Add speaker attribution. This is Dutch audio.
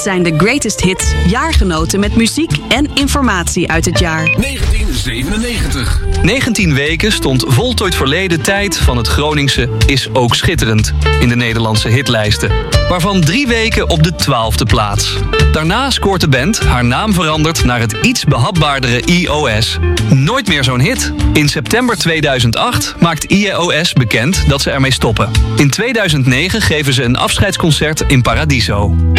Speaker 1: zijn de greatest hits, jaargenoten met muziek en informatie uit het jaar.
Speaker 2: 1997.
Speaker 3: 19 weken stond Voltooid Verleden Tijd van het Groningse Is Ook Schitterend in de Nederlandse hitlijsten. Waarvan 3 weken op de 12e plaats. Daarna scoort de band haar naam veranderd naar het iets behapbaardere IOS. Nooit meer zo'n hit. In september 2008 maakt IOS bekend dat ze ermee stoppen. In 2009 geven ze een afscheidsconcert in Paradiso.